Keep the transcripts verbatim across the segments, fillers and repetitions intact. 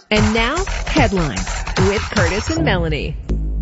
And now, headlines with Curtis and Melanie.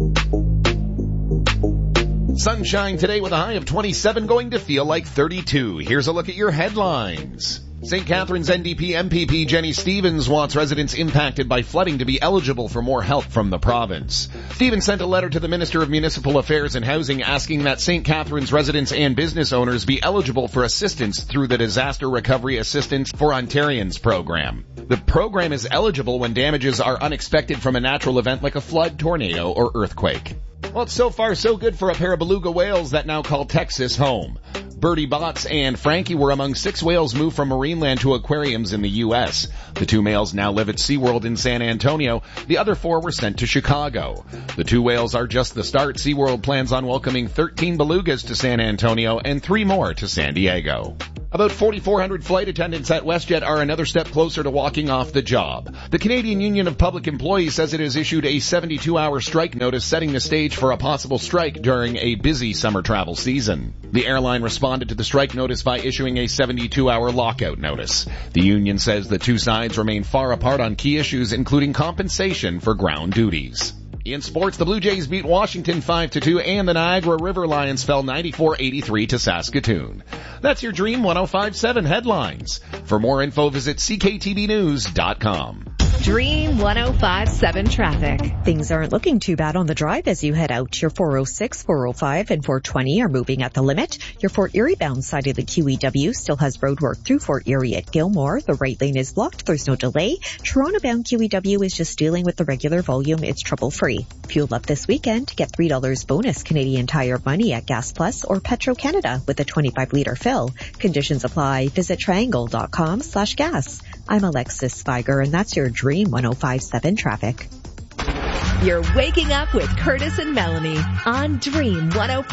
Sunshine today with a high of twenty-seven, going to feel like thirty-two. Here's a look at your headlines. Saint Catharines N D P M P P Jenny Stevens wants residents impacted by flooding to be eligible for more help from the province. Stevens sent a letter to the Minister of Municipal Affairs and Housing asking that Saint Catharines residents and business owners be eligible for assistance through the Disaster Recovery Assistance for Ontarians program. The program is eligible when damages are unexpected from a natural event like a flood, tornado, or earthquake. Well, it's so far so good for a pair of beluga whales that now call Texas home. Birdie Botts and Frankie were among six whales moved from Marineland to aquariums in the U S. The two males now live at SeaWorld in San Antonio. The other four were sent to Chicago. The two whales are just the start. SeaWorld plans on welcoming thirteen belugas to San Antonio and three more to San Diego. About forty-four hundred flight attendants at WestJet are another step closer to walking off the job. The Canadian Union of Public Employees says it has issued a seventy-two hour strike notice setting the stage for a possible strike during a busy summer travel season. The airline responded to the strike notice by issuing a seventy-two hour lockout notice. The union says the two sides remain far apart on key issues, including compensation for ground duties. In sports, the Blue Jays beat Washington five to two, and the Niagara River Lions fell ninety-four eighty-three to Saskatoon. That's your Dream one oh five point seven headlines. For more info, visit c k t b news dot com. Dream one oh five point seven traffic. Things aren't looking too bad on the drive as you head out. Your four oh six, four oh five, and four twenty are moving at the limit. Your Fort Erie bound side of the Q E W still has road work through Fort Erie at Gilmore. The right lane is blocked. There's no delay. Toronto bound Q E W is just dealing with the regular volume. It's trouble-free. Fuel up this weekend. Get three dollars bonus Canadian Tire money at Gas Plus or Petro-Canada with a twenty-five litre fill. Conditions apply. Visit triangle.com slash gas. I'm Alexis Spiger, and that's your Dream one oh five point seven traffic. You're waking up with Curtis and Melanie on Dream one oh five.